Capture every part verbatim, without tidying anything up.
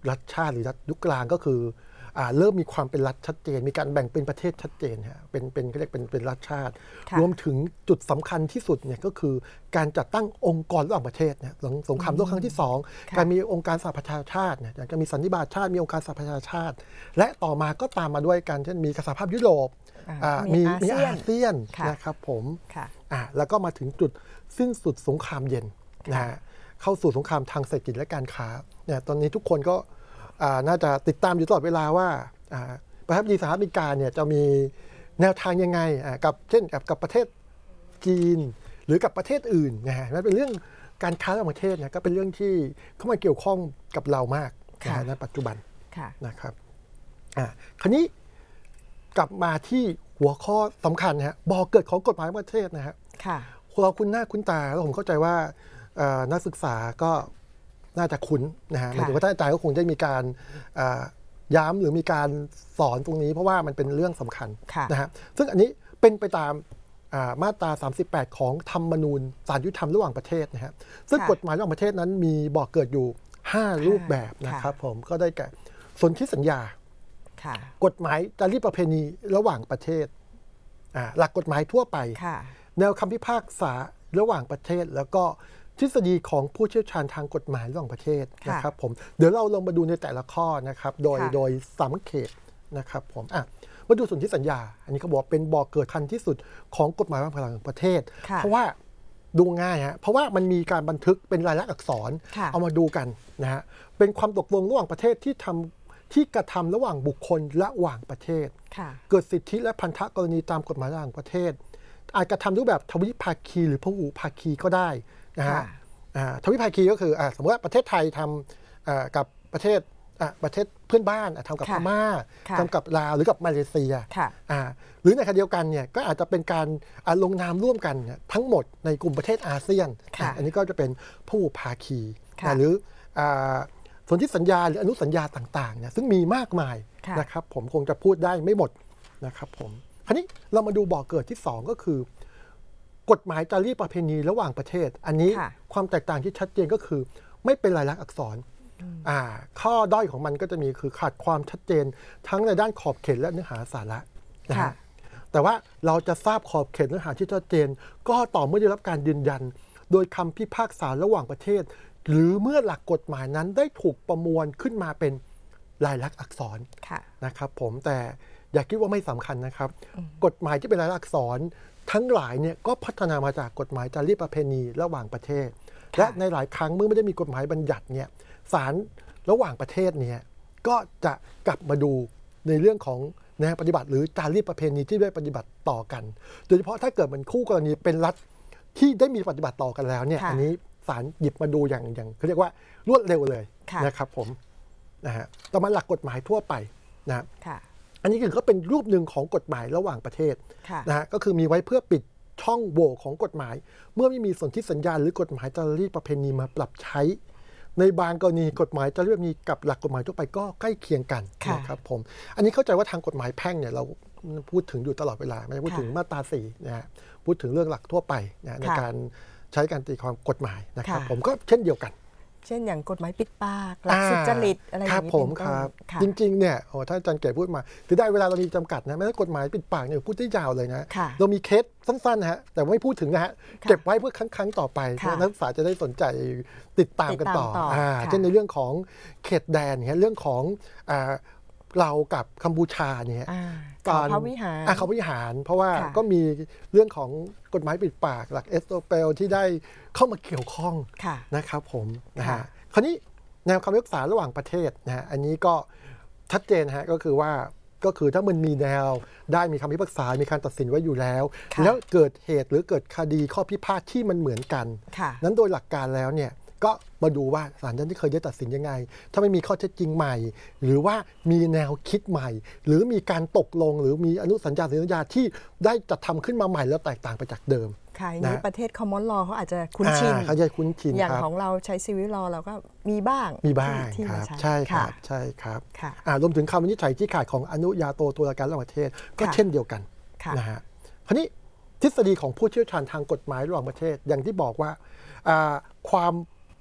รัฐชาติหรือรัฐยุคกลางก็คือเริ่มมีความเป็นรัฐชัดเจนมีการแบ่งเป็นประเทศชัดเจนฮะเป็นเป็นเขาเรียกเป็นเป็นรัฐชาติรวมถึงจุดสำคัญที่สุดเนี่ยก็คือการจัดตั้งองค์กรระหว่างประเทศเนี่ยหลังสงครามโลกครั้งที่สองการมีองค์การสหประชาชาติเนี่ยการมีสันนิบาตชาติมีองค์การสหประชาชาติและต่อมาก็ตามมาด้วยการเช่นมีสหภาพยุโรปมีมีอาเซียนนะครับผมแล้วก็มาถึงจุดสิ้นสุดสงครามเย็นนะฮะเข้าสู่สงครามทางเศรษฐกิจและการค้าเนี่ยตอนนี้ทุกคนก็น่าจะติดตามอยู่ตลอดเวลาว่าประธานาธิบดีสหรัฐอเมริกาเนี่ยจะมีแนวทางยังไงกับเช่นกับกับประเทศจีนหรือกับประเทศอื่นนะฮะนั่นเป็นเรื่องการค้าระหว่างประเทศนะก็เป็นเรื่องที่เข้ามาเกี่ยวข้องกับเรามากในปัจจุบันนะครับคราวนี้กลับมาที่หัวข้อสำคัญนะฮะบ่อเกิดของกฎหมายประเทศนะฮะเราคุ้นหน้าคุ้นตาแล้วผมเข้าใจว่านักศึกษาก็น่าจะคุ้นนะฮะหมายถึงว่าท่านอาจารย์ก็คงได้มีการย้ำหรือมีการสอนตรงนี้เพราะว่ามันเป็นเรื่องสำคัญนะฮะซึ่งอันนี้เป็นไปตามมาตราสามสิบแปดของธรรมนูญศาลยุติธรรมระหว่างประเทศนะฮะซึ่งกฎหมายระหว่างประเทศนั้นมีบ่อเกิดอยู่ห้ารูปแบบนะครับผมก็ได้แก่สนธิสัญญากฎหมายจารีตประเพณีระหว่างประเทศหลักกฎหมายทั่วไปแนวคำพิพากษาระหว่างประเทศแล้วก็ทฤษฎีของผู้เชี่ยวชาญทางกฎหมายระหว่างประเทศนะครับผมเดี๋ยวเราลงมาดูในแต่ละข้อนะครับโดยโดยสามเขตนะครับผมอ่ะมาดูสนธิสัญญาอันนี้เขาบอกเป็นบ่อเกิดคันที่สุดของกฎหมายระหว่างประเทศเพราะว่าดูง่ายฮะเพราะว่ามันมีการบันทึกเป็นลายลักษณ์อักษรเอามาดูกันนะฮะเป็นความตกลงระหว่างประเทศที่ทำที่กระทำระหว่างบุคคลระหว่างประเทศเกิดสิทธิและพันธกรณีตามกฎหมายระหว่างประเทศอาจกระทำรูปแบบทวิภาคีหรือพหุภาคีก็ได้นะฮะทวิภาคีก็คือสมมติว่าประเทศไทยทำกับประเทศประเทศเพื่อนบ้านทำกับพม่าทำกับลาวหรือกับมาเลเซียหรือในขณะเดียวกันเนี่ยก็อาจจะเป็นการลงนามร่วมกันทั้งหมดในกลุ่มประเทศอาเซียนอันนี้ก็จะเป็นพหุภาคีหรือสนธิสัญญาหรืออนุสัญญาต่างๆเนี่ยซึ่งมีมากมายนะครับผมคงจะพูดได้ไม่หมดนะครับผมคราวนี้เรามาดูบ่อเกิดที่สองก็คือกฎหมายจารีตประเพณีระหว่างประเทศอันนี้ความแตกต่างที่ชัดเจนก็คือไม่เป็นลายลักษณ์อักษรข้อด้อยของมันก็จะมีคือขาดความชัดเจนทั้งในด้านขอบเขตและเนื้อหาสาระนะฮะแต่ว่าเราจะทราบขอบเขตเนื้อหาที่ชัดเจนก็ต่อเมื่อได้รับการยืนยันโดยคำพิพากษาระหว่างประเทศหรือเมื่อหลักกฎหมายนั้นได้ถูกประมวลขึ้นมาเป็นลายลักษณ์อักษรนะครับผมแต่อย่าคิดว่าไม่สำคัญนะครับกฎหมายที่เป็นลายลักษณ์อักษรทั้งหลายเนี่ยก็พัฒนามาจากกฎหมายจารีตประเพณีระหว่างประเทศและในหลายครั้งเมื่อไม่ได้มีกฎหมายบัญญัติเนี่ยศาลระหว่างประเทศเนี่ยก็จะกลับมาดูในเรื่องของแนวปฏิบัติหรือจารีตประเพณีที่ได้ปฏิบัติต่อกันโดยเฉพาะถ้าเกิดมันคู่กรณีเป็นรัฐที่ได้มีปฏิบัติต่อกันแล้วเนี่ยอันนี้ศาลหยิบมาดูอย่างอย่างเขาเรียกว่ารวดเร็วเลยนะครับผมนะฮะต่อมาหลักกฎหมายทั่วไปนะอันนี้คือก็เป็นรูปหนึ่งของกฎหมายระหว่างประเทศนะฮะก็คือมีไว้เพื่อปิดช่องโหว่ของกฎหมายเมื่อไม่มีสนธิสัญญาหรือกฎหมายจารีตประเพณีมาปรับใช้ในบางกรณีกฎหมายจารีตประเพณีกับหลักกฎหมายทั่วไปก็ใกล้เคียงกันนะครับผมอันนี้เข้าใจว่าทางกฎหมายแพ่งเนี่ยเราพูดถึงอยู่ตลอดเวลาไม่ได้พูดถึงมาตราสี่นะฮะพูดถึงเรื่องหลักทั่วไปนะในการใช้การตีความกฎหมายนะครับผมก็เช่นเดียวกันเช่นอย่างกฎหมายปิดปากหลักสุจริตอะไรอย่างนี้ผมครับจริงๆเนี่ยโอ้ท่านอาจารย์เก๋พูดมาคือได้เวลาเรามีจำกัดนะไม่ใช่กฎหมายปิดปากเนี่ยพูดได้ยาวเลยนะเรามีเคสสั้นๆนะฮะแต่ไม่พูดถึงนะฮะเก็บไว้เพื่อครั้งๆต่อไปนักศึกษาจะได้สนใจติดตามกันต่อเช่นในเรื่องของเขตแดนเนี่ยเรื่องของเรากับกัมพูชาเนี่ยตอนเขาวิหารเขาวิหารเพราะว่าก็มีเรื่องของกฎหมายปิดปากหลักเอสโตเปลที่ได้เข้ามาเกี่ยวข้องนะครับผมนะฮะคราวนี้แนวคำพิพากษาระหว่างประเทศนะฮะอันนี้ก็ชัดเจนฮะก็คือว่าก็คือถ้ามันมีแนวได้มีคำพิพากษามีการตัดสินไว้อยู่แล้วแล้วเกิดเหตุหรือเกิดคดีข้อพิพาทที่มันเหมือนกันนั้นโดยหลักการแล้วเนี่ยก็มาดูว่าศาลท่านที่เคยได้ตัดสินยังไงถ้าไม่มีข้อเท็จจริงใหม่หรือว่ามีแนวคิดใหม่หรือมีการตกลงหรือมีอนุสัญญาสัญญาที่ได้จัดทำขึ้นมาใหม่แล้วแตกต่างไปจากเดิมค่ะในประเทศคอมมอนลอเขาอาจจะคุ้นชินเขาจะคุ้นชินอย่างของเราใช้ซีวิลลอเราก็มีบ้างมีบ้างครับใช่ครับใช่ครับรวมถึงคำวินิจฉัยที่ขาดของอนุญาโตตุลาการระหว่างประเทศก็เช่นเดียวกันนะฮะคราวนี้ทฤษฎีของผู้เชี่ยวชาญทางกฎหมายระหว่างประเทศอย่างที่บอกว่าความ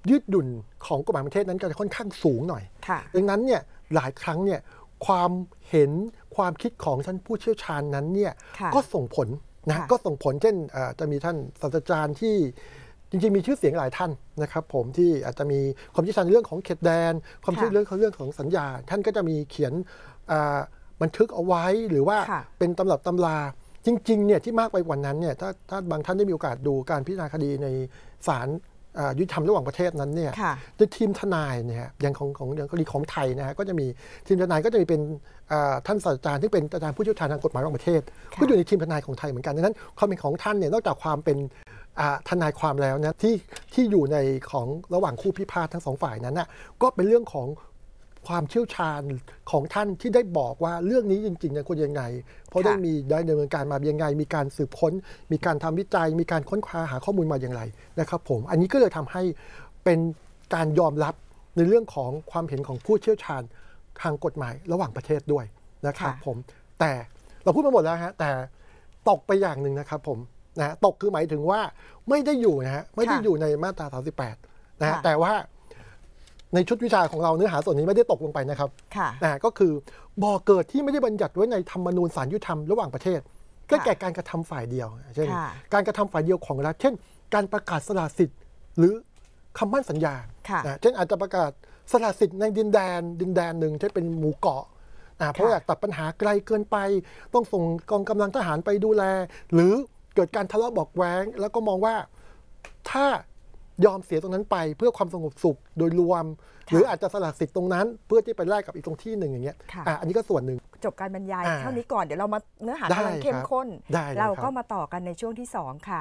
ยืดหยุ่นของกฎหมายประเทศนั้นก็จะค่อนข้างสูงหน่อยดังนั้นเนี่ยหลายครั้งเนี่ยความเห็นความคิดของท่านผู้เชี่ยวชาญนั้นเนี่ยก็ส่งผลนะก็ส่งผลเช่นจะมีท่านศาสตราจารย์ที่จริงๆมีชื่อเสียงหลายท่านนะครับผมที่อาจจะมีความเชี่ยวชาญในเรื่องของเขตแดนความเชี่ยวชาญเรื่องของเรื่องของสัญญาท่านก็จะมีเขียนบันทึกเอาไว้หรือว่าเป็นตำรับตำราจริงๆเนี่ยที่มากไปกว่านั้นเนี่ยถ้าถ้าบางท่านได้มีโอกาสดูการพิจารณาคดีในศาลยุติธรรมระหว่างประเทศนั้นเนี่ยในทีมทนายเนี่ยอย่างของของอย่างกรณีของไทยนะฮะก็จะมีทีมทนายก็จะมีเป็นท่านศาสตราจารย์ที่เป็นอาจารย์ผู้เชี่ยวชาญทางกฎหมายระหว่างประเทศก็อยู่ในทีมทนายของไทยเหมือนกันดังนั้นความเป็นของท่านเนี่ยนอกจากความเป็นทนายความแล้วนะที่ที่อยู่ในของระหว่างคู่พิพาททั้งสองฝ่ายนั้นนะก็เป็นเรื่องของความเชี่ยวชาญของท่านที่ได้บอกว่าเรื่องนี้จริงๆนะควรยังไงเพราะได้มีได้ดำเนินการมายังไงมีการสืบค้นมีการทำวิจัยมีการค้นคว้าหาข้อมูลมาอย่างไรนะครับผมอันนี้ก็เลยทำให้เป็นการยอมรับในเรื่องของความเห็นของผู้เชี่ยวชาญทางกฎหมายระหว่างประเทศด้วยนะครับผมแต่เราพูดมาหมดแล้วฮะแต่ตกไปอย่างหนึ่งนะครับผมนะตกคือหมายถึงว่าไม่ได้อยู่นะฮะไม่ได้อยู่ในมาตราสามสิบแปดนะฮะแต่ว่าในชุดวิชาของเราเนื้อหาส่วนนี้ไม่ได้ตกลงไปนะครับนะก็คือบ่อเกิดที่ไม่ได้บัญญัติไว้ในธรรมนูญศาลยุติธรรมระหว่างประเทศก็แก่การกระทำฝ่ายเดียวเช่นการกระทำฝ่ายเดียวของรัฐเช่นการประกาศสละสิทธิ์หรือคำมั่นสัญญาเช่นอาจจะประกาศสละสิทธิ์ในดินแดนดินแดนหนึ่งที่เป็นหมู่เกาะเพราะอยากตัดปัญหาไกลเกินไปต้องส่งกองกำลังทหารไปดูแลหรือเกิดการทะเลาะเบาะแว้งแล้วก็มองว่าถ้ายอมเสียตรงนั้นไปเพื่อความสงบสุขโดยรวมหรืออาจจะสละสิทธิ์ตรงนั้นเพื่อที่ไปแลกกับอีกตรงที่หนึ่งอย่างเงี้ยอันนี้ก็ส่วนหนึ่งจบการบรรยายเท่านี้ก่อนเดี๋ยวเรามาเนื้อหากำลังเข้มข้นเราก็มาต่อกันในช่วงที่สองค่ะ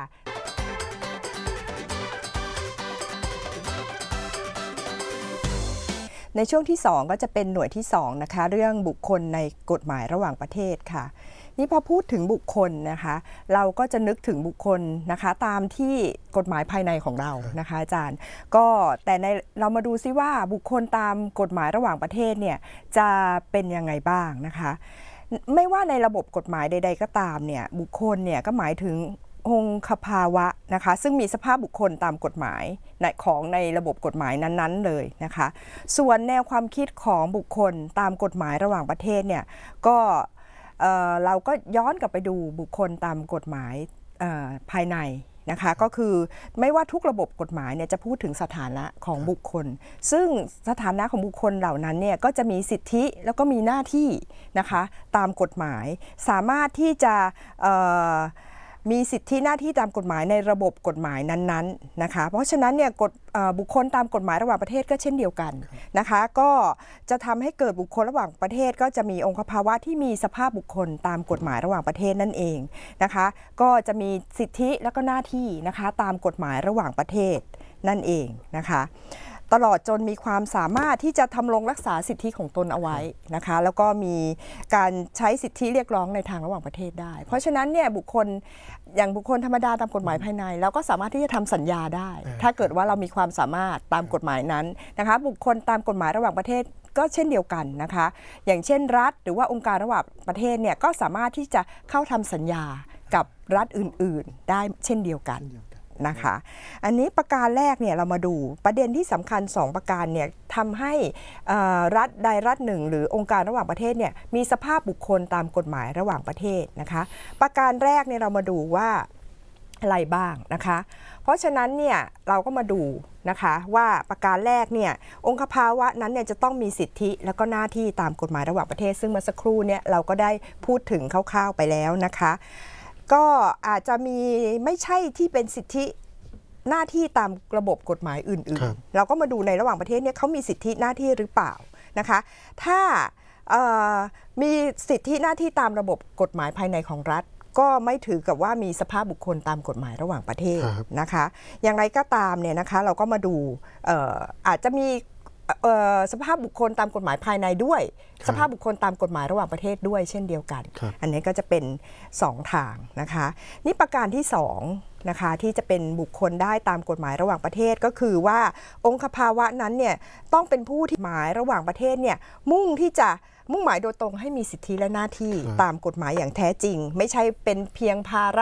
ในช่วงที่สองก็จะเป็นหน่วยที่สองนะคะเรื่องบุคคลในกฎหมายระหว่างประเทศค่ะนี่พอพูดถึงบุคคลนะคะเราก็จะนึกถึงบุคคลนะคะตามที่กฎหมายภายในของเรานะคะอาจารย์ก็แต่ในเรามาดูซิว่าบุคคลตามกฎหมายระหว่างประเทศเนี่ยจะเป็นยังไงบ้างนะคะไม่ว่าในระบบกฎหมายใดๆก็ตามเนี่ยบุคคลเนี่ยก็หมายถึงองคภาวะนะคะซึ่งมีสภาพบุคคลตามกฎหมายของในระบบกฎหมายนั้นๆเลยนะคะส่วนแนวความคิดของบุคคลตามกฎหมายระหว่างประเทศเนี่ยก็เอ่อเราก็ย้อนกลับไปดูบุคคลตามกฎหมายภายในนะคะก็คือไม่ว่าทุกระบบกฎหมายเนี่ยจะพูดถึงสถานะของบุคคลซึ่งสถานะของบุคคลเหล่านั้นเนี่ยก็จะมีสิทธิแล้วก็มีหน้าที่นะคะตามกฎหมายสามารถที่จะมีสิทธิหน้าที่ตามกฎหมายในระบบกฎหมายนั้นๆนะคะเพราะฉะนั้นเนี่ยกฎบุคคลตามกฎหมายระหว่างประเทศก็เช่นเดียวกันนะคะก็จะทำให้เกิดบุคคลระหว่างประเทศก็จะมีองคภาวะที่มีสภาพบุคคลตามกฎหมายระหว่างประเทศนั่นเองนะคะก็จะมีสิทธิและก็หน้าที่นะคะตามกฎหมายระหว่างประเทศนั่นเองนะคะตลอดจนมีความสามารถที่จะทำรงรักษาสิทธิของตนเอาไว้นะคะแล้วก็มีการใช้สิทธิเรียกร้องในทางระหว่างประเทศได้เพราะฉะนั้นเนี่ยบุคคลอย่างบุคคลธรรมดาตามกฎหมายภายในเราก็สามารถที่จะทำสัญญาได้ถ้าเกิดว่าเรามีความสามารถตามกฎหมายนั้นนะคะบุคคลตามกฎหมายระหว่างประเทศก็เช่นเดียวกันนะคะอย่างเช่นรัฐหรือว่าองค์การระหว่างประเทศเนี่ยก็สามารถที่จะเข้าทำสัญญากับรัฐอื่นๆได้เช่นเดียวกันนะคะอันนี้ประการแรกเนี่ยเรามาดูประเด็นที่สำคัญสองประการเนี่ยทำให้รัฐใดรัฐหนึ่งหรือองค์การระหว่างประเทศเนี่ยมีสภาพบุคคลตามกฎหมายระหว่างประเทศนะคะประการแรกเนี่ยเรามาดูว่าอะไรบ้างนะคะเพราะฉะนั้นเนี่ยเราก็มาดูนะคะว่าประการแรกเนี่ยองคภาวะนั้นเนี่ยจะต้องมีสิทธิและก็หน้าที่ตามกฎหมายระหว่างประเทศซึ่งเมื่อสักครู่เนี่ยเราก็ได้พูดถึงคร่าวๆไปแล้วนะคะก็อาจจะมีไม่ใช่ที่เป็นสิทธิหน้าที่ตามระบบกฎหมายอื่นๆเราก็มาดูในระหว่างประเทศเนี่ยเขามีสิทธิหน้าที่หรือเปล่านะคะถ้ามีสิทธิหน้าที่ตามระบบกฎหมายภายในของรัฐก็ไม่ถือกับว่ามีสภาพบุคคลตามกฎหมายระหว่างประเทศนะคะอย่างไรก็ตามเนี่ยนะคะเราก็มาดูอาจจะมีสภาพบุคคลตามกฎหมายภายในด้วยสภาพบุคคลตามกฎหมายระหว่างประเทศด้วยเช่นเดียวกันอันนี้ก็จะเป็นสองทางนะคะนี่ประการที่สองนะคะที่จะเป็นบุคคลได้ตามกฎหมายระหว่างประเทศก็คือว่าองคภาวะนั้นเนี่ยต้องเป็นผู้ที่หมายระหว่างประเทศเนี่ยมุ่งที่จะมุ่งหมายโดยตรงให้มีสิทธิและหน้าที่ตามกฎหมายอย่างแท้จริงไม่ใช่เป็นเพียงภาระ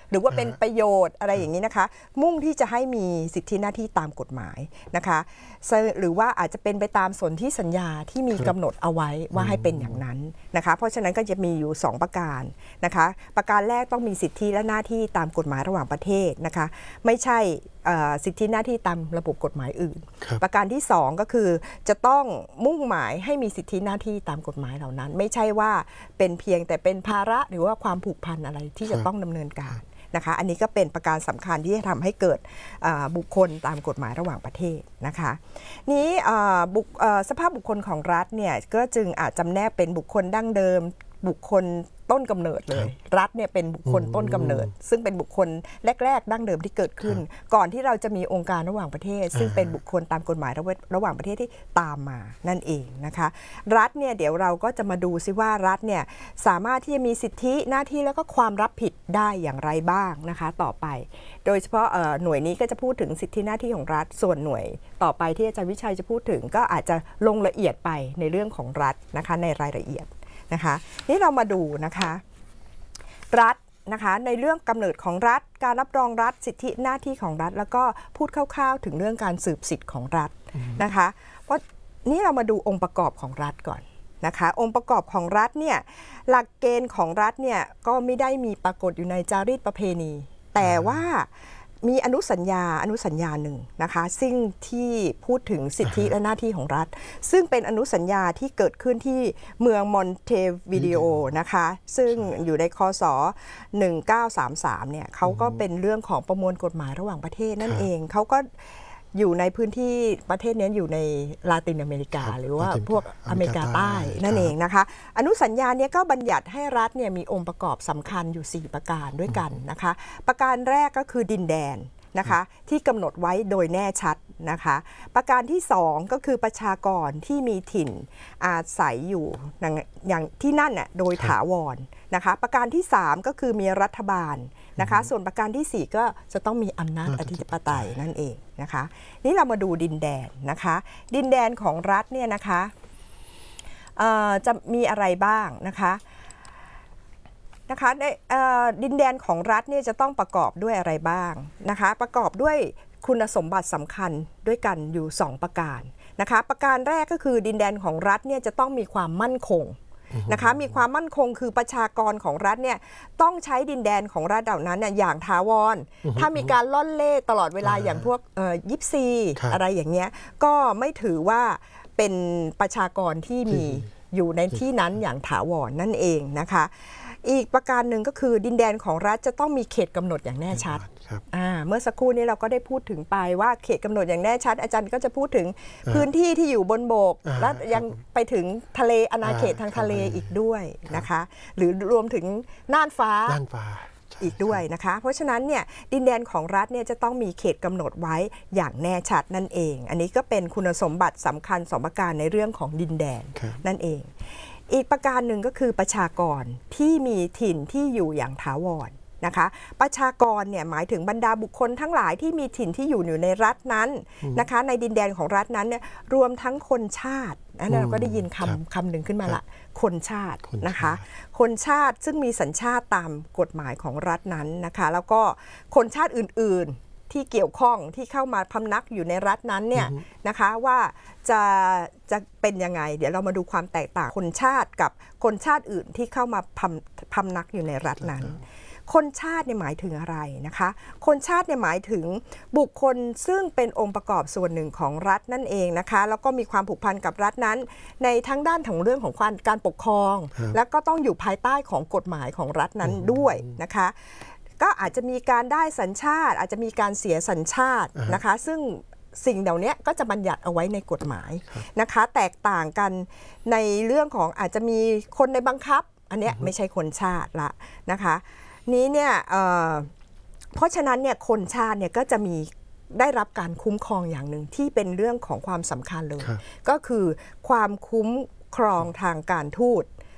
หรือว่าเป็นประโยชน์อะไรอย่างนี้นะคะมุ่งที่จะให้มีสิทธิหน้าที่ตามกฎหมายนะคะหรือว่าอาจจะเป็นไปตามสนธิสัญญาที่มีกำหนดเอาไว้ว่าให้เป็นอย่างนั้นนะคะเพราะฉะนั้นก็จะมีอยู่สองประการนะคะประการแรกต้องมีสิทธิและหน้าที่ตามกฎหมายระหว่างประเทศนะคะไม่ใช่สิทธิหน้าที่ตามระบบกฎหมายอื่นประการที่สองก็คือจะต้องมุ่งหมายให้มีสิทธิหน้าที่ตามกฎหมายเหล่านั้นไม่ใช่ว่าเป็นเพียงแต่เป็นภาระหรือว่าความผูกพันอะไรที่จะต้องดำเนินการนะคะอันนี้ก็เป็นประการสำคัญที่จะทำให้เกิดบุคคลตามกฎหมายระหว่างประเทศนะคะนี้สภาพบุคคลของรัฐเนี่ยก็จึงอาจจำแนกเป็นบุคคลดั้งเดิมบุคคลต้นกำเนิดเลยรัฐเนี่ยเป็นบุคคลต้นกำเนิดซึ่งเป็นบุคคลแรกๆดั้งเดิมที่เกิดขึ้นก่อนที่เราจะมีองค์การระหว่างประเทศซึ่งเป็นบุคคลตามกฎหมายระหว่างประเทศที่ตามมานั่นเองนะคะรัฐเนี่ยเดี๋ยวเราก็จะมาดูซิว่ารัฐเนี่ยสามารถที่จะมีสิทธิหน้าที่แล้วก็ความรับผิดได้อย่างไรบ้างนะคะต่อไปโดยเฉพาะหน่วยนี้ก็จะพูดถึงสิทธิหน้าที่ของรัฐส่วนหน่วยต่อไปที่อาจารย์วิชัยจะพูดถึงก็อาจจะลงละเอียดไปในเรื่องของรัฐนะคะในรายละเอียดนะคะนี่เรามาดูนะคะรัฐนะคะในเรื่องกำเนิดของรัฐการรับรองรัฐสิทธิหน้าที่ของรัฐแล้วก็พูดคร่าวๆถึงเรื่องการสืบสิทธิ์ของรัฐนะคะเพราะนี่เรามาดูองค์ประกอบของรัฐก่อนนะคะองค์ประกอบของรัฐเนี่ยหลักเกณฑ์ของรัฐเนี่ยก็ไม่ได้มีปรากฏอยู่ในจารีตประเพณีแต่ว่ามีอนุสัญญาอนุสัญญาหนึ่งนะคะซึ่งที่พูดถึงสิทธิและหน้าที่ของรัฐซึ่งเป็นอนุสัญญาที่เกิดขึ้นที่เมืองมอนเทวิเดโอนะคะซึ่งอยู่ในคศหนึ่งเก้าสามสามเนี่ยเขาก็เป็นเรื่องของประมวลกฎหมายระหว่างประเทศนั่นเองเขาก็อยู่ในพื้นที่ประเทศนี้อยู่ในลาตินอเมริกาหรือว่าพวกอเมริกาใต้นั่นเองนะคะอนุสัญญานี้ก็บัญญัติให้รัฐเนี่ยมีองค์ประกอบสำคัญอยู่สี่ประการด้วยกันนะคะประการแรกก็คือดินแดนนะคะที่กำหนดไว้โดยแน่ชัดนะคะประการที่สองก็คือประชากรที่มีถิ่นอาศัยอยู่อย่างที่นั่นน่ะโดยถาวรนะคะประการที่สามก็คือมีรัฐบาลนะคะส่วนประการที่สี่ก็จะต้องมีอำนาจอธิปไตยนั่นเองนะคะนี่เรามาดูดินแดนนะคะดินแดนของรัฐเนี่ยนะคะจะมีอะไรบ้างนะคะนะคะในดินแดนของรัฐเนี่ยจะต้องประกอบด้วยอะไรบ้างนะคะประกอบด้วยคุณสมบัติสำคัญด้วยกันอยู่สองประการนะคะประการแรกก็คือดินแดนของรัฐเนี่ยจะต้องมีความมั่นคงนะคะมีความมั่นคงคือประชากรของรัฐเนี่ยต้องใช้ดินแดนของรัฐเหล่านั้นเนี่ยอย่างถาวรถ้ามีการล่อนเล่ตลอดเวลาอย่างพวกยิปซีอะไรอย่างเงี้ยก็ไม่ถือว่าเป็นประชากรที่มีอยู่ในที่นั้นอย่างถาวรนั่นเองนะคะอีกประการหนึ่งก็คือดินแดนของรัฐจะต้องมีเขตกำหนดอย่างแน่ชัดเมื่อสักครู่นี้เราก็ได้พูดถึงไปว่าเขตกำหนดอย่างแน่ชัดอาจารย์ก็จะพูดถึงพื้นที่ที่อยู่บนบกและยังไปถึงทะเลอาณาเขตทางทะเลอีกด้วยนะคะหรือรวมถึงน่านฟ้าอีกด้วยนะคะเพราะฉะนั้นเนี่ยดินแดนของรัฐเนี่ยจะต้องมีเขตกำหนดไว้อย่างแน่ชัดนั่นเองอันนี้ก็เป็นคุณสมบัติสำคัญสองประการในเรื่องของดินแดนนั่นเองอีกประการหนึ่งก็คือประชากรที่มีถิ่นที่อยู่อย่างถาวรนะคะประชากรเนี่ยหมายถึงบรรดาบุคคลทั้งหลายที่มีถิ่นที่อยู่อยู่ในรัฐนั้นนะคะในดินแดนของรัฐนั้นเนี่ยรวมทั้งคนชาติอันนั้นเราก็ได้ยินคำคำหนึ่งขึ้นมาละคนชาตินะคะคนชาติซึ่งมีสัญชาติตามกฎหมายของรัฐนั้นนะคะแล้วก็คนชาติอื่นๆที่เกี่ยวข้องที่เข้ามาพำนักอยู่ในรัฐนั้นเนี่ยนะคะว่าจะจะเป็นยังไงเดี๋ยวเรามาดูความแตกต่างคนชาติกับคนชาติอื่นที่เข้ามาพำพำนักอยู่ในรัฐนั้นคนชาติเนี่ยหมายถึงอะไรนะคะคนชาติเนี่ยหมายถึงบุคคลซึ่งเป็นองค์ประกอบส่วนหนึ่งของรัฐนั่นเองนะคะแล้วก็มีความผูกพันกับรัฐนั้นในทั้งด้านของเรื่องของการการปกครองแล้วก็ต้องอยู่ภายใต้ของกฎหมายของรัฐนั้นด้วยนะคะก็อาจจะมีการได้สัญชาติอาจจะมีการเสียสัญชาตินะคะซึ่งสิ่งเหล่านี้ก็จะบัญญัติเอาไว้ในกฎหมายนะคะแตกต่างกันในเรื่องของอาจจะมีคนในบังคับอันนี้ไม่ใช่คนชาติละนะคะนี้เนี่ย เอ่อ เพราะฉะนั้นเนี่ยคนชาติเนี่ยก็จะมีได้รับการคุ้มครองอย่างหนึ่งที่เป็นเรื่องของความสำคัญเลยก็คือความคุ้มครองทางการทูต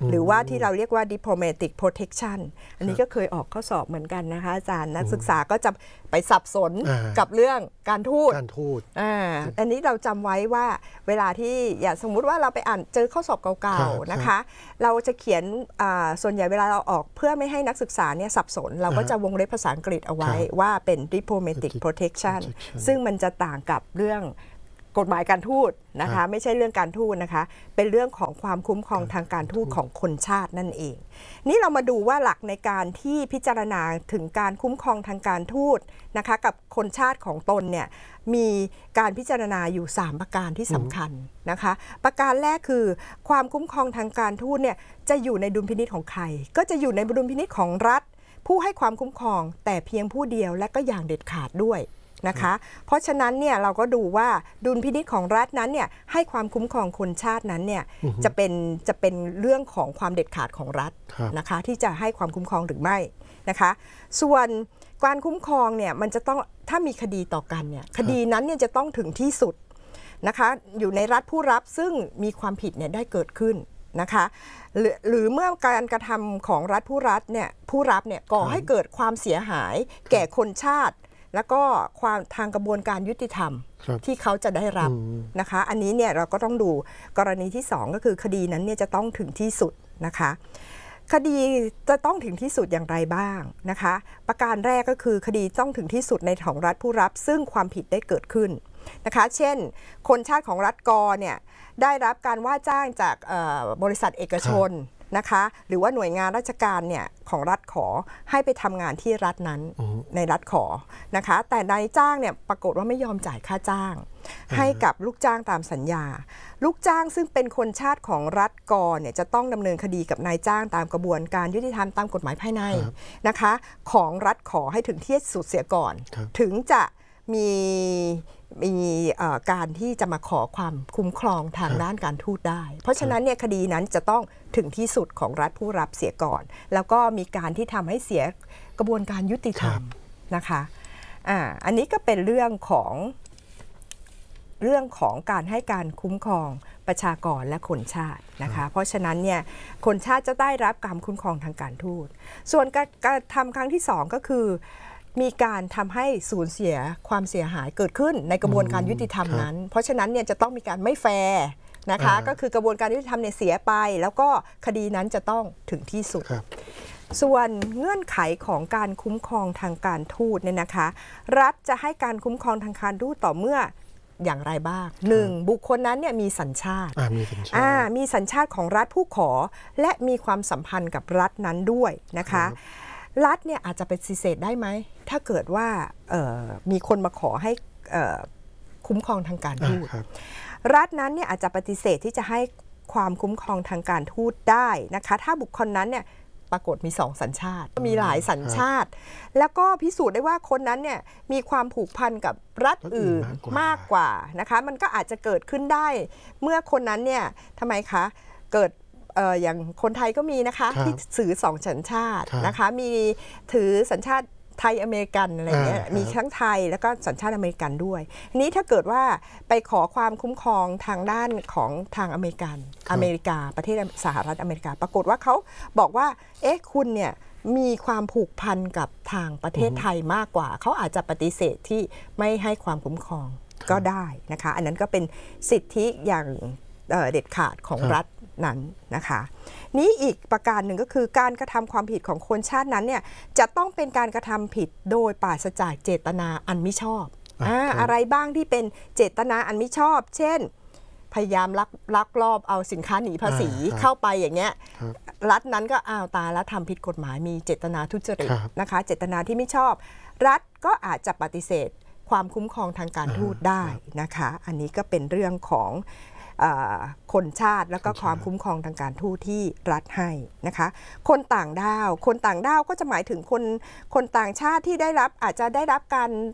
หรือว่าที่เราเรียกว่า diplomatic protection อันนี้ก็เคยออกข้อสอบเหมือนกันนะคะอาจารย์นักศึกษาก็จะไปสับสนกับเรื่องการทูตการทูตอ่าอันนี้เราจำไว้ว่าเวลาที่อย่าสมมุติว่าเราไปอ่านเจอข้อสอบเก่าๆนะคะเราจะเขียนส่วนใหญ่เวลาเราออกเพื่อไม่ให้นักศึกษาเนี่ยสับสนเราก็จะวงเล็บภาษาอังกฤษเอาไว้ว่าเป็น diplomatic protection ซึ่งมันจะต่างกับเรื่องกฎหมายการทูตนะคะไม่ใช่เรื่องการทูตนะคะเป็นเรื่องของความคุ้มครองทางการทูตของคนชาตินั่นเองนี่เรามาดูว่าหลักในการที่พิจารณาถึงการคุ้มครองทางการทูตนะคะกับคนชาติของตนเนี่ยมีการพิจารณาอยู่สามประการที่สำคัญนะคะประการแรกคือความคุ้มครองทางการทูตเนี่ยจะอยู่ในดุลพินิจของใครก็จะอยู่ในดุลพินิจของรัฐผู้ให้ความคุ้มครองแต่เพียงผู้เดียวและก็อย่างเด็ดขาดด้วยนะคะเพราะฉะนั้นเนี่ยเราก็ดูว่าดุลพินิจของรัฐนั้นเนี่ยให้ความคุ้มครองคนชาตินั้นเนี่ยจะเป็นจะเป็นเรื่องของความเด็ดขาดของรัฐนะคะที่จะให้ความคุ้มครองหรือไม่นะคะส่วนการคุ้มครองเนี่ยมันจะต้องถ้ามีคดีต่อกันเนี่ยคดีนั้นเนี่ยจะต้องถึงที่สุดนะคะอยู่ในรัฐผู้รับซึ่งมีความผิดเนี่ยได้เกิดขึ้นนะคะหรือหรือเมื่อการกระทำของรัฐผู้รับเนี่ยผู้รับเนี่ยก่อให้เกิดความเสียหายแก่คนชาติแล้วก็ความทางกระบวนการยุติธรรมที่เขาจะได้รับนะคะอันนี้เนี่ยเราก็ต้องดูกรณีที่สองก็คือคดีนั้นเนี่ยจะต้องถึงที่สุดนะคะคดีจะต้องถึงที่สุดอย่างไรบ้างนะคะประการแรกก็คือคดีต้องถึงที่สุดในของรัฐผู้รับซึ่งความผิดได้เกิดขึ้นนะคะเช่นคนชาติของรัฐกอเนี่ยได้รับการว่าจ้างจากบริษัทเอกชนนะคะหรือว่าหน่วยงานราชการเนี่ยของรัฐขอให้ไปทำงานที่รัฐนั้นในรัฐขอนะคะแต่นายจ้างเนี่ยปรากฏว่าไม่ยอมจ่ายค่าจ้างให้กับลูกจ้างตามสัญญาลูกจ้างซึ่งเป็นคนชาติของรัฐกอเนี่ยจะต้องดำเนินคดีกับนายจ้างตามกระบวนการยุติธรรมตามกฎหมายภายในนะคะของรัฐขอให้ถึงที่สุดเสียก่อนถึงจะมีมีการที่จะมาขอความคุ้มครองทางด้านการทูตได้เพราะฉะนั้นเนี่ยคดีนั้นจะต้องถึงที่สุดของรัฐผู้รับเสียก่อนแล้วก็มีการที่ทำให้เสียกระบวนการยุติธรรมนะคะอ่าอันนี้ก็เป็นเรื่องของเรื่องของการให้การคุ้มครองประชากรและคนชาตินะคะเพราะฉะนั้นเนี่ยคนชาติจะได้รับการคุ้มครองทางการทูตส่วนการทำครั้งที่สองก็คือมีการทำให้สูญเสียความเสียหายเกิดขึ้นในกระบวนการยุติธรรมนั้นเพราะฉะนั้นเนี่ยจะต้องมีการไม่แฟร์นะคะก็คือกระบวนการยุติธรรมเนี่ยเสียไปแล้วก็คดีนั้นจะต้องถึงที่สุดส่วนเงื่อนไขของการคุ้มครองทางการทูตเนี่ยนะคะรัฐจะให้การคุ้มครองทางการทูตต่อเมื่ออย่างไรบ้างหนึ่งบุคคลนั้นเนี่ยมีสัญชาติมีสัญชาติมีสัญชาติของรัฐผู้ขอและมีความสัมพันธ์กับรัฐนั้นด้วยนะคะรัฐเนี่ยอาจจะปฏิเสธได้ไหมถ้าเกิดว่ามีคนมาขอให้คุ้มครองทางการทูตรัฐนั้นเนี่ยอาจจะปฏิเสธที่จะให้ความคุ้มครองทางการทูตได้นะคะถ้าบุคคลนั้นเนี่ยปรากฏมีสองสัญชาติมีหลายสัญชาติแล้วก็พิสูจน์ได้ว่าคนนั้นเนี่ยมีความผูกพันกับรัฐอื่นมากกว่านะคะมันก็อาจจะเกิดขึ้นได้เมื่อคนนั้นเนี่ยทำไมคะเกิดเอ่ออย่างคนไทยก็มีนะคะที่ถือสองสัญชาตินะคะมีถือสัญชาติไทยอเมริกันอะไรเงี้ยมีทั้งไทยแล้วก็สัญชาติอเมริกันด้วยนี้ถ้าเกิดว่าไปขอความคุ้มครองทางด้านของทางอเมริกันอเมริกาประเทศสหรัฐอเมริกาปรากฏว่าเขาบอกว่าเอ๊ะคุณเนี่ยมีความผูกพันกับทางประเทศไทยมากกว่าเขาอาจจะปฏิเสธที่ไม่ให้ความคุ้มครองก็ได้นะคะอันนั้นก็เป็นสิทธิอย่างเด็ดขาดของรัฐนั้นนะคะนี้อีกประการหนึ่งก็คือการกระทำความผิดของคนชาตินั้นเนี่ยจะต้องเป็นการกระทำผิดโดยปราศจากเจตนาอันมิชอบ อ, อะไรบ้างที่เป็นเจตนาอันมิชอบเช่นพยายามลักลักลอบเอาสินค้าหนีภาษีเข้าไปอย่างเงี้ยรัฐนั้นก็อ้าวตายแล้วทำผิดกฎหมายมีเจตนาทุจริตนะคะเจตนาที่ไม่ชอบรัฐก็อาจจะปฏิเสธความคุ้มครองทางการทูตได้นะคะอันนี้ก็เป็นเรื่องของคนชาติแล้วก็ความคุ้มครองทางการทูตที่รัฐให้นะคะคนต่างด้าวคนต่างด้าวก็จะหมายถึงคนคนต่างชาติที่ได้รับอาจจะได้รับการ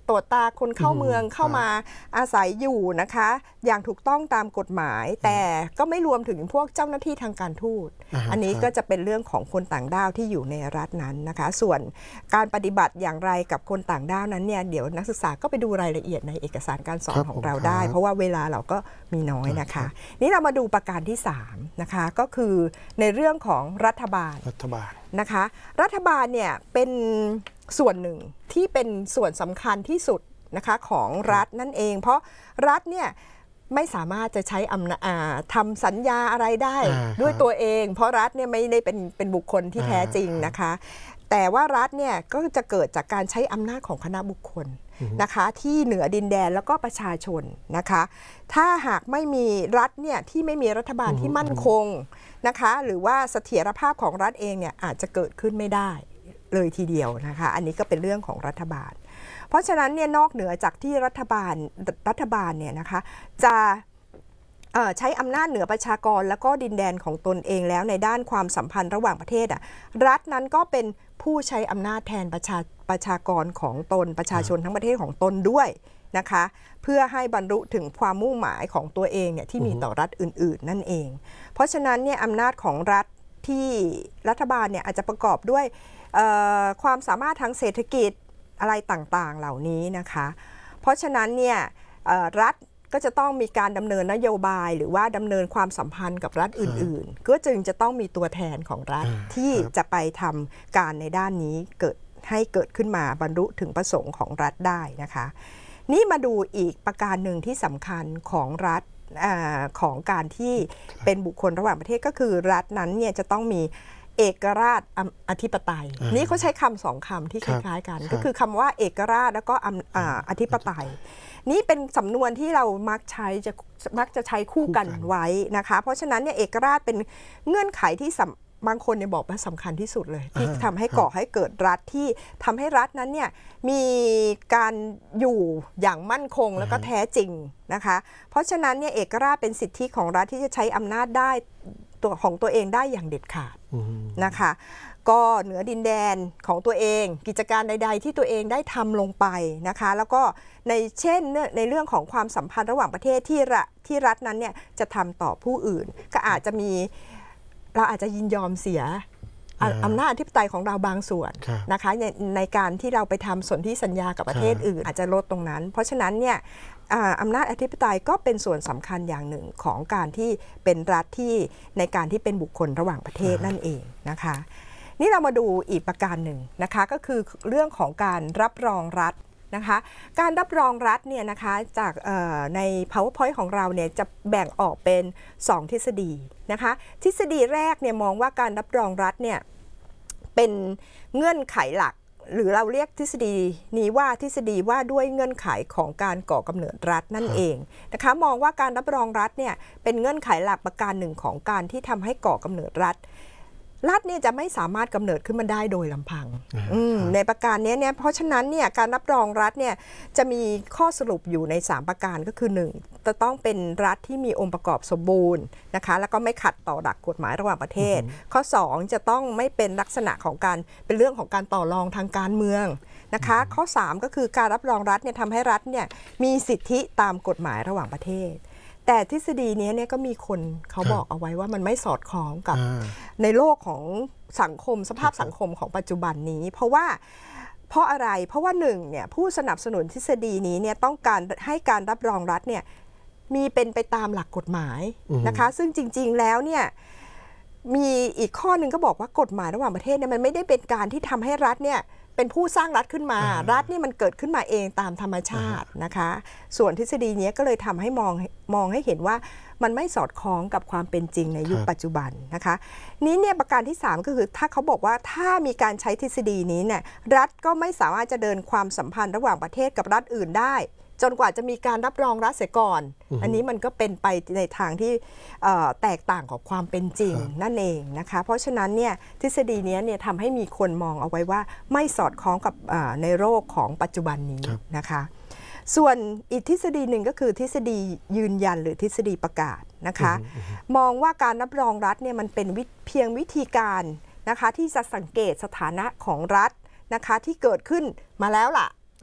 ตรวจตาคนเข้าเมืองเข้ามาอาศัยอยู่นะคะอย่างถูกต้องตามกฎหมายแต่ก็ไม่รวมถึงพวกเจ้าหน้าที่ทางการทูตอันนี้ก็จะเป็นเรื่องของคนต่างด้าวที่อยู่ในรัฐนั้นนะคะส่วนการปฏิบัติอย่างไรกับคนต่างด้าวนั้นเนี่ยเดี๋ยวนักศึกษาก็ไปดูรายละเอียดในเอกสารการสอนของเราได้เพราะว่าเวลาเราก็มีน้อยนะคะนี่เรามาดูประการที่สามนะคะก็คือในเรื่องของรัฐบาลรัฐบาลนะคะรัฐบาลเนี่ยเป็นส่วนหนึ่งที่เป็นส่วนสำคัญที่สุดนะคะของรัฐนั่นเองเพราะรัฐเนี่ยไม่สามารถจะใช้อำนาจทำสัญญาอะไรได้ด้วยตัวเองเพราะรัฐเนี่ยไม่ได้เป็นเป็นบุคคลที่แท้จริงนะคะแต่ว่ารัฐเนี่ยก็จะเกิดจากการใช้อำนาจของคณะบุคคลนะคะที่เหนือดินแดนแล้วก็ประชาชนนะคะถ้าหากไม่มีรัฐเนี่ยที่ไม่มีรัฐบาลที่มั่นคงนะคะหรือว่าเสถียรภาพของรัฐเองเนี่ยอาจจะเกิดขึ้นไม่ได้เลยทีเดียวนะคะอันนี้ก็เป็นเรื่องของรัฐบาลเพราะฉะนั้นเนี่ยนอกเหนือจากที่รัฐบาลรัฐบาลเนี่ยนะคะจะใช้อำนาจเหนือประชากรแล้วก็ดินแดนของตนเองแล้วในด้านความสัมพันธ์ระหว่างประเทศอ่ะรัฐนั้นก็เป็นผู้ใช้อำนาจแทนประชาประชากรของตนประชาชนทั้งประเทศของตนด้วยนะคะเพื่อให้บรรลุถึงความมุ่งหมายของตัวเองเนี่ยที่มีต่อรัฐอื่นๆนั่นเองเพราะฉะนั้นเนี่ยอำนาจของรัฐที่รัฐบาลเนี่ยอาจจะประกอบด้วยความสามารถทางเศรษฐกิจอะไรต่างๆเหล่านี้นะคะเพราะฉะนั้นเนี่ยรัฐก็จะต้องมีการดำเนินนโยบายหรือว่าดำเนินความสัมพันธ์กับรัฐอื่นๆก็จึงจะต้องมีตัวแทนของรัฐที่จะไปทำการในด้านนี้เกิดให้เกิดขึ้นมาบรรลุถึงประสงค์ของรัฐได้นะคะนี่มาดูอีกประการหนึ่งที่สำคัญของรัฐอของการที่เป็นบุคคลระหว่างประเทศก็คือรัฐนั้นเนี่ยจะต้องมีเอกราชอธิปไตยนี่เขาใช้คำสองคำที่คล้ายๆกันก็คือคำว่าเอกราชแล้วก็อธิปไตยนี่เป็นสำนวนที่เรามักใช้จะมักจะใช้คู่กันไว้นะคะเพราะฉะนั้นเนี่ยเอกราชเป็นเงื่อนไขที่บางคนเนี่ยบอกว่าสำคัญที่สุดเลยที่ทำให้ก่อให้เกิดรัฐที่ทำให้รัฐนั้นเนี่ยมีการอยู่อย่างมั่นคงแล้วก็แท้จริงนะคะเพราะฉะนั้นเนี่ยเอกราชเป็นสิทธิของรัฐที่จะใช้อำนาจได้ตัวของตัวเองได้อย่างเด็ดขาดนะคะก็เหนือดินแดนของตัวเองกิจการใดๆที่ตัวเองได้ทำลงไปนะคะแล้วก็ในเช่นในเรื่องของความสัมพันธ์ระหว่างประเทศที่รัฐที่รัฐนั้นเนี่ยจะทำต่อผู้อื่นก็อาจจะมีเราอาจจะยินยอมเสียอำนาจอธิปไตยของเราบางส่วนนะคะในในการที่เราไปทำสนธิสัญญากับประเทศอื่นอาจจะลดตรงนั้นเพราะฉะนั้นเนี่ยอำนาจอธิปไตยก็เป็นส่วนสำคัญอย่างหนึ่งของการที่เป็นรัฐที่ในการที่เป็นบุคคลระหว่างประเทศนั่นเองนะคะนี่เรามาดูอีกประการหนึ่งนะคะก็คือเรื่องของการรับรองรัฐนะคะการรับรองรัฐเนี่ยนะคะจากใน PowerPoint ของเราเนี่ยจะแบ่งออกเป็นสองทฤษฎีนะคะทฤษฎีแรกเนี่ยมองว่าการรับรองรัฐเนี่ยเป็นเงื่อนไขหลักหรือเราเรียกทฤษฎีนี้ว่าทฤษฎีว่าด้วยเงื่อนไขของการก่อกำเนิดรัฐนั่นเองนะคะมองว่าการรับรองรัฐเนี่ยเป็นเงื่อนไขหลักประการหนึ่งของการที่ทำให้ก่อกำเนิดรัฐรัฐเนี่ยจะไม่สามารถกำเนิดขึ้นมาได้โดยลำพังในประการนี้เนี่ยเพราะฉะนั้นเนี่ยการรับรองรัฐเนี่ยจะมีข้อสรุปอยู่ในสามประการก็คือหนึ่งจะต้องเป็นรัฐที่มีองค์ประกอบสมบูรณ์นะคะแล้วก็ไม่ขัดต่อหลักกฎหมายระหว่างประเทศข้อสองจะต้องไม่เป็นลักษณะของการเป็นเรื่องของการต่อรองทางการเมืองนะคะข้อสามก็คือการรับรองรัฐเนี่ยทำให้รัฐเนี่ยมีสิทธิตามกฎหมายระหว่างประเทศแต่ทฤษฎีนี้เนี่ยก็มีคนเขาบอกเอาไว้ว่ามันไม่สอดคล้องกับในโลกของสังคมสภาพสังคมของปัจจุบันนี้เพราะว่าเพราะอะไรเพราะว่าหนึ่งเนี่ยผู้สนับสนุนทฤษฎีนี้เนี่ยต้องการให้การรับรองรัฐเนี่ยมีเป็นไปตามหลักกฎหมายนะคะซึ่งจริงๆแล้วเนี่ยมีอีกข้อหนึ่งก็บอกว่ากฎหมายระหว่างประเทศเนี่ยมันไม่ได้เป็นการที่ทำให้รัฐเนี่ยเป็นผู้สร้างรัฐขึ้นมารัฐนี่มันเกิดขึ้นมาเองตามธรรมชาตินะคะส่วนทฤษฎีนี้ก็เลยทำให้มองมองให้เห็นว่ามันไม่สอดคล้องกับความเป็นจริงในยุคปัจจุบันนะคะนี้เนี่ยประการที่สามก็คือถ้าเขาบอกว่าถ้ามีการใช้ทฤษฎีนี้เนี่ยรัฐก็ไม่สามารถจะเดินความสัมพันธ์ระหว่างประเทศกับรัฐอื่นได้จนกว่าจะมีการรับรองรัฐเสียก่อน อ, อันนี้มันก็เป็นไปในทางที่แตกต่างกับความเป็นจริงนั่นเองนะคะเพราะฉะนั้นเนี่ยทฤษฎีนี้เนี่ยทำให้มีคนมองเอาไว้ว่าไม่สอดคล้องกับในโลกของปัจจุบันนี้นะคะส่วนอีกทฤษฎีหนึ่งก็คือทฤษฎียืนยันหรือทฤษฎีประกาศนะคะมองว่าการรับรองรัฐเนี่ยมันเป็นเพียงวิธีการนะคะที่จะสังเกตสถานะของรัฐนะคะที่เกิดขึ้นมาแล้วล่ะ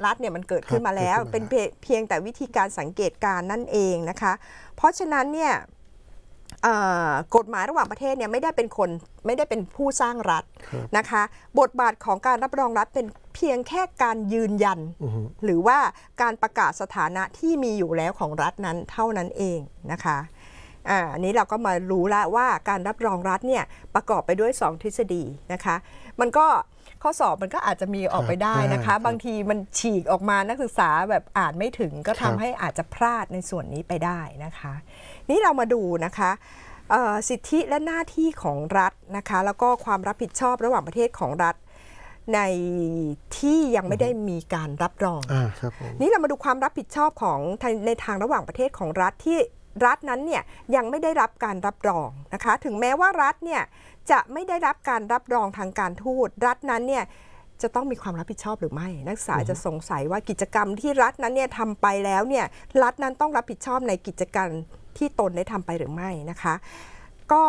รัฐเนี่ยมันเกิดขึ้นมาแล้วเป็นเพียงแต่วิธีการสังเกตการนั่นเองนะคะเพราะฉะนั้นเนี่ยกฎหมายระหว่างประเทศเนี่ยไม่ได้เป็นคนไม่ได้เป็นผู้สร้างรัฐนะคะบทบาทของการรับรองรัฐเป็นเพียงแค่การยืนยันหรือว่าการประกาศสถานะที่มีอยู่แล้วของรัฐนั้นเท่านั้นเองนะคะอันนี้เราก็มารู้แล้วว่าการรับรองรัฐเนี่ยประกอบไปด้วยสองทฤษฎีนะคะมันก็ข้อสอบมันก็อาจจะมีออกไปได้นะคะบางทีมันฉีกออกมานักศึกษาแบบอ่านไม่ถึงก็ทำให้อาจจะพลาดในส่วนนี้ไปได้นะคะนี่เรามาดูนะคะสิทธิและหน้าที่ของรัฐนะคะแล้วก็ความรับผิดชอบระหว่างประเทศของรัฐในที่ยังไม่ได้มีการรับรองนี่เรามาดูความรับผิดชอบของในทางระหว่างประเทศของรัฐที่รัฐนั้นเนี่ยยังไม่ได้รับการรับรองนะคะถึงแม้ว่ารัฐเนี่ยจะไม่ได้รับการรับรองทางการทูตรัฐนั้นเนี่ยจะต้องมีความรับผิดชอบหรือไม่นักศึกษาจะสงสัยว่ากิจกรรมที่รัฐนั้นเนี่ยทำไปแล้วเนี่ยรัฐนั้นต้องรับผิดชอบในกิจกรรมที่ตนได้ทำไปหรือไม่นะคะก็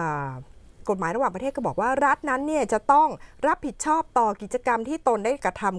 กฎหมายระหว่างประเทศก็บอกว่ารัฐนั้นเนี่ยจะต้องรับผิดชอบต่อกิจกรรมที่ตนได้กระทำ